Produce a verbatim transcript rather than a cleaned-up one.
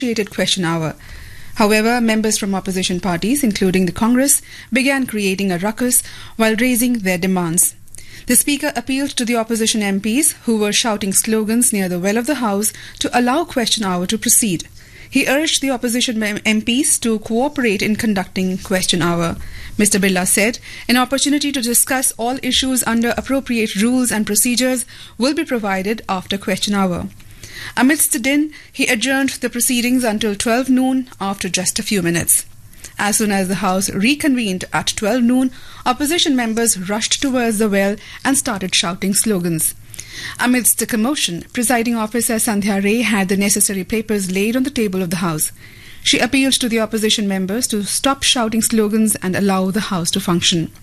negotiated question hour. However, members from opposition parties, including the Congress, began creating a ruckus while raising their demands. The Speaker appealed to the opposition M Ps who were shouting slogans near the well of the House to allow question hour to proceed. He urged the opposition M Ps to cooperate in conducting question hour. Mister Birla said an opportunity to discuss all issues under appropriate rules and procedures will be provided after question hour. Amidst the din, he adjourned the proceedings until twelve noon after just a few minutes. As soon as the House reconvened at twelve noon, opposition members rushed towards the well and started shouting slogans. Amidst the commotion, Presiding Officer Sandhya Ray had the necessary papers laid on the table of the House. She appealed to the opposition members to stop shouting slogans and allow the House to function.